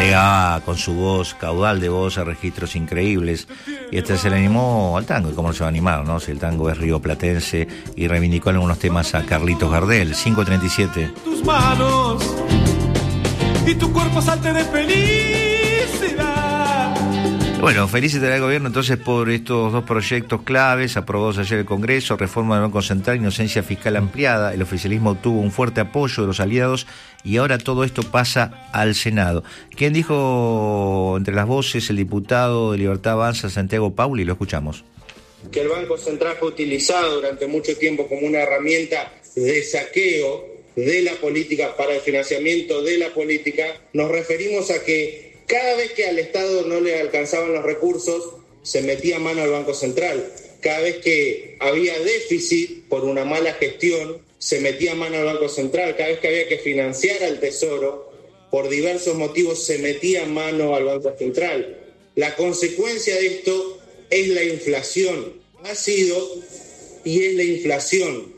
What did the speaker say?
llegaba con su voz, caudal de voz, a registros increíbles, y este se le animó al tango. ¿Y cómo no se va a animar, no? Si el tango es rioplatense, y reivindicó en algunos temas a Carlitos Gardel. 5:37. Tus manos y tu cuerpo salte de felicidad. Bueno, felicitar al gobierno entonces por estos dos proyectos claves aprobados ayer el Congreso: reforma del Banco Central, inocencia fiscal ampliada. El oficialismo obtuvo un fuerte apoyo de los aliados y ahora todo esto pasa al Senado. ¿Quién dijo entre las voces? El diputado de Libertad Avanza, Santiago Pauli. Lo escuchamos. Que el Banco Central fue utilizado durante mucho tiempo como una herramienta de saqueo de la política para el financiamiento de la política. Nos referimos a que cada vez que al Estado no le alcanzaban los recursos, se metía mano al Banco Central. Cada vez que había déficit por una mala gestión, se metía mano al Banco Central. Cada vez que había que financiar al Tesoro, por diversos motivos, se metía mano al Banco Central. La consecuencia de esto es la inflación. Ha sido y es la inflación.